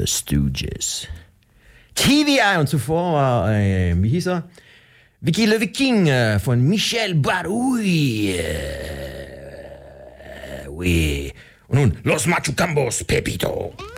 The Stooges. TVA und zuvor war, wie hieß er? Vicky Le Viking von Michel Barui. Oui. Und nun, Los Machucambos, Pepito.